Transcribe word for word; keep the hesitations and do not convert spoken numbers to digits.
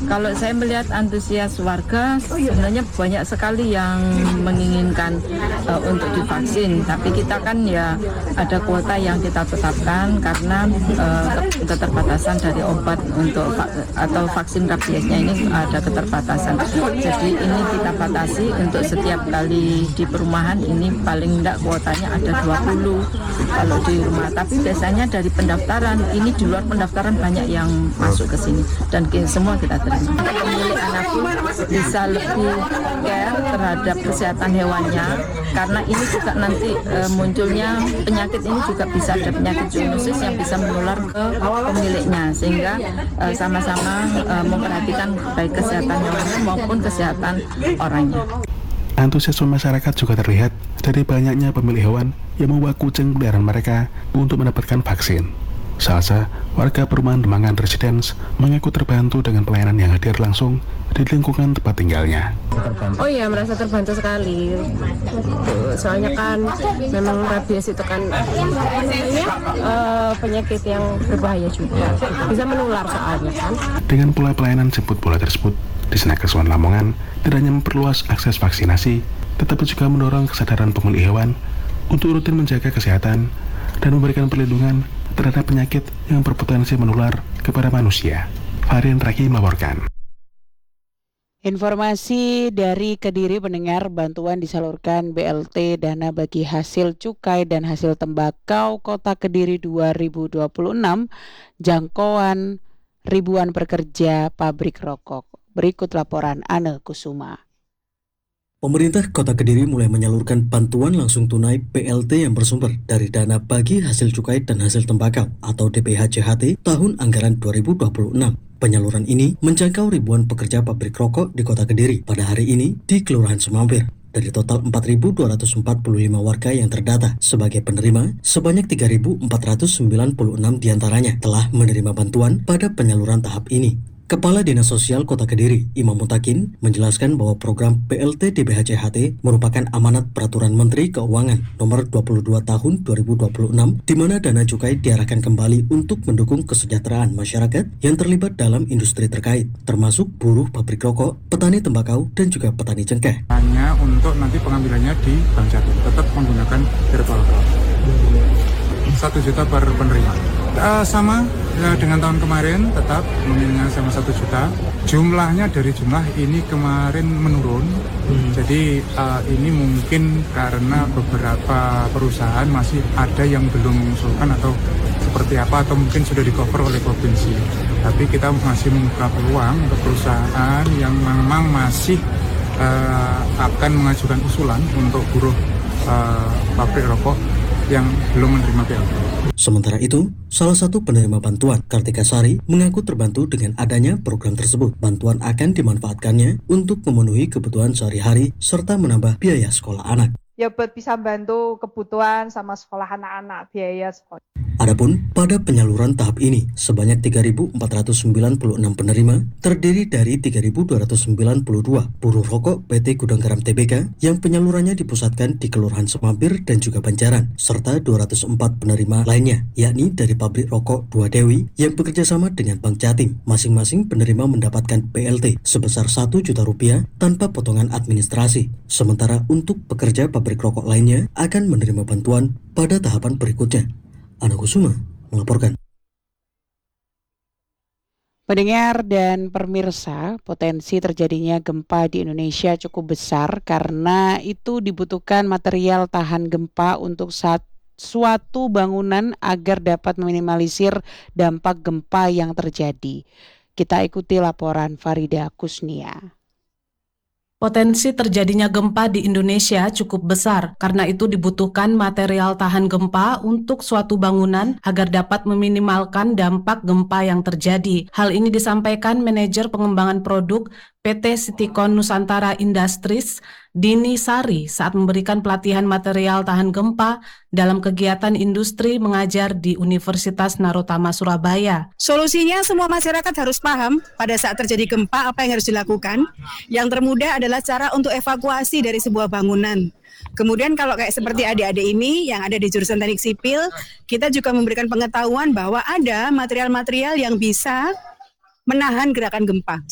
Kalau saya melihat antusias warga, sebenarnya banyak sekali yang menginginkan uh, untuk divaksin. Tapi kita kan ya ada kuota yang kita tetapkan karena uh, keterbatasan dari obat untuk atau vaksin rabiesnya ini ada keterbatasan. Jadi ini kita batasi untuk setiap kali di perumahan ini paling enggak kuotanya ada dua puluh kalau di rumah. Tapi biasanya dari pendaftaran, ini di luar pendaftaran banyak yang masuk ke sini dan semua kita terima. Pemilik anak pun bisa lebih care terhadap kesehatan hewannya karena ini juga nanti e, munculnya penyakit ini juga bisa ada penyakit zoonosis yang bisa menular ke pemiliknya sehingga e, sama-sama e, memperhatikan baik kesehatan hewannya maupun kesehatan orangnya. Antusiasme masyarakat juga terlihat dari banyaknya pemilik hewan yang membawa kucing peliharaan mereka untuk mendapatkan vaksin. Salsa, warga perumahan Demangan Residence, mengaku terbantu dengan pelayanan yang hadir langsung di lingkungan tempat tinggalnya. Oh iya, merasa terbantu sekali. Soalnya kan memang rabies itu kan uh, penyakit yang berbahaya juga, bisa menular soalnya kan. Dengan pola pelayanan jemput bola tersebut, Disnaker Lamongan tidak hanya memperluas akses vaksinasi, tetapi juga mendorong kesadaran pemilik hewan untuk rutin menjaga kesehatan dan memberikan perlindungan terhadap penyakit yang berpotensi menular kepada manusia. Varian Raki melaporkan. Informasi dari Kediri pendengar, bantuan disalurkan B L T Dana Bagi Hasil Cukai dan Hasil Tembakau Kota Kediri dua ribu dua puluh enam, jangkauan ribuan pekerja pabrik rokok. Berikut laporan Ane Kusuma. Pemerintah Kota Kediri mulai menyalurkan bantuan langsung tunai B L T yang bersumber dari Dana Bagi Hasil Cukai dan Hasil Tembakau atau D B H C H T tahun anggaran dua ribu dua puluh enam. Penyaluran ini menjangkau ribuan pekerja pabrik rokok di Kota Kediri pada hari ini di Kelurahan Semampir. Dari total empat ribu dua ratus empat puluh lima warga yang terdata sebagai penerima, sebanyak tiga ribu empat ratus sembilan puluh enam diantaranya telah menerima bantuan pada penyaluran tahap ini. Kepala Dinas Sosial Kota Kediri, Imam Mutakin, menjelaskan bahwa program B L T D B H C H T merupakan amanat Peraturan Menteri Keuangan Nomor dua puluh dua Tahun dua ribu dua puluh enam, di mana dana cukai diarahkan kembali untuk mendukung kesejahteraan masyarakat yang terlibat dalam industri terkait, termasuk buruh pabrik rokok, petani tembakau, dan juga petani cengkeh. Hanya untuk nanti pengambilannya di Bank Jatim, tetap menggunakan virtual account. Satu juta per penerima. Uh, sama ya, dengan tahun kemarin tetap nominalnya sama satu juta. Jumlahnya dari jumlah ini kemarin menurun. Hmm. Jadi uh, ini mungkin karena beberapa perusahaan masih ada yang belum mengusulkan atau seperti apa, atau mungkin sudah di-cover oleh provinsi. Tapi kita masih membuka peluang untuk perusahaan yang memang masih uh, akan mengajukan usulan untuk buruh uh, pabrik rokok yang belum menerima B L T. Sementara itu, salah satu penerima bantuan, Kartika Sari, mengaku terbantu dengan adanya program tersebut. Bantuan akan dimanfaatkannya untuk memenuhi kebutuhan sehari-hari serta menambah biaya sekolah anak. Ya buat bisa bantu kebutuhan sama sekolah anak-anak, biaya sekolah. Adapun pada penyaluran tahap ini, sebanyak tiga ribu empat ratus sembilan puluh enam penerima terdiri dari tiga ribu dua ratus sembilan puluh dua buruh rokok P T Gudang Garam T B K yang penyalurannya dipusatkan di Kelurahan Semampir dan juga Banjaran, serta dua ratus empat penerima lainnya, yakni dari pabrik rokok Dua Dewi yang bekerja sama dengan Bank Jatim. Masing-masing penerima mendapatkan B L T sebesar satu juta rupiah tanpa potongan administrasi. Sementara untuk pekerja pabrik rokok lainnya akan menerima bantuan pada tahapan berikutnya. Ane Kusuma melaporkan. Pendengar dan pemirsa, potensi terjadinya gempa di Indonesia cukup besar karena itu dibutuhkan material tahan gempa untuk saat suatu bangunan agar dapat meminimalisir dampak gempa yang terjadi. Kita ikuti laporan Farida Kusnia. Potensi terjadinya gempa di Indonesia cukup besar, karena itu dibutuhkan material tahan gempa untuk suatu bangunan agar dapat meminimalkan dampak gempa yang terjadi. Hal ini disampaikan Manajer Pengembangan Produk P T Citicon Nusantara Industries, Dini Sari, saat memberikan pelatihan material tahan gempa dalam kegiatan industri mengajar di Universitas Narotama Surabaya. Solusinya semua masyarakat harus paham pada saat terjadi gempa apa yang harus dilakukan. Yang termudah adalah cara untuk evakuasi dari sebuah bangunan. Kemudian kalau kayak seperti adik-adik ini yang ada di jurusan teknik sipil, kita juga memberikan pengetahuan bahwa ada material-material yang bisa menahan gerakan gempa.